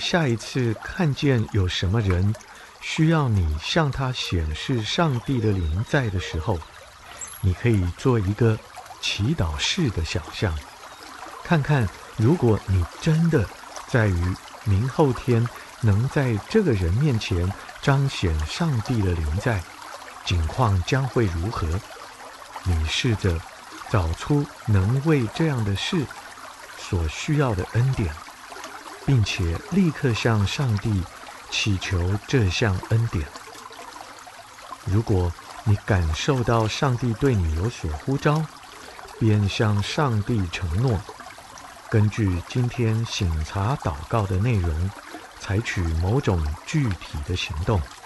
下一次看见有什么人需要你向他显示上帝的灵在的时候，你可以做一个祈祷式的想象，看看如果你真的在于明后天能在这个人面前彰显上帝的灵在，景况将会如何？你试着找出能为这样的事所需要的恩典，并且立刻向上帝祈求这项恩典。如果你感受到上帝对你有所呼召，便向上帝承诺，根据今天省察祷告的内容，采取某种具体的行动。